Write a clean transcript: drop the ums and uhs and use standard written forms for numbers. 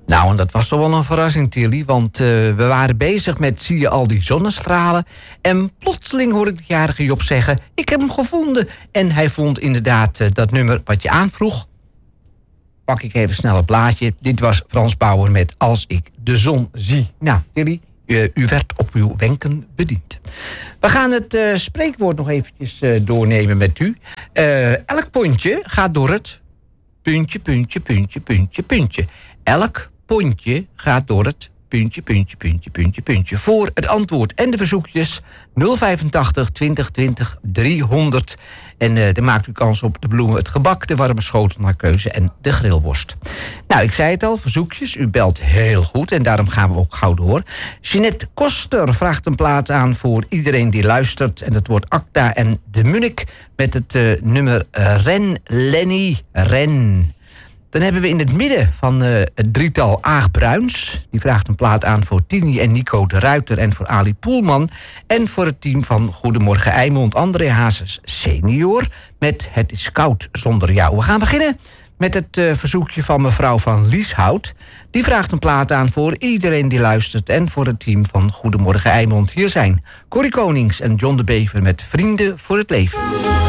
Nou, en dat was toch wel een verrassing, Tilly. Want we waren bezig met zie je al die zonnestralen. En plotseling hoor ik de jarige Job zeggen, ik heb hem gevonden. En hij vond inderdaad dat nummer wat je aanvroeg. Pak ik even snel het blaadje. Dit was Frans Bauer met Als ik de zon zie. Nou, Tilly, u werd op uw wenken bediend. We gaan het spreekwoord nog eventjes doornemen met u. Elk pontje gaat door het puntje, puntje, puntje, puntje, puntje. Elk pontje gaat door het puntje, puntje, puntje, puntje, puntje. Voor het antwoord en de verzoekjes 085 20 20 300. En dan maakt u kans op de bloemen, het gebak, de warme schotel naar keuze en de grillworst. Nou, ik zei het al, verzoekjes. U belt heel goed en daarom gaan we ook gauw door. Jeanette Koster vraagt een plaat aan voor iedereen die luistert. En dat wordt Acta en de Munnik met het nummer Ren, Lenny, Ren. Dan hebben we in het midden van het drietal Aag Bruins. Die vraagt een plaat aan voor Tini en Nico de Ruiter en voor Ali Poelman. En voor het team van Goedemorgen Eimond, André Hazes senior. Met Het is koud zonder jou. We gaan beginnen met het verzoekje van mevrouw van Lieshout. Die vraagt een plaat aan voor iedereen die luistert. En voor het team van Goedemorgen Eimond. Hier zijn Corrie Konings en John de Bever met Vrienden voor het Leven.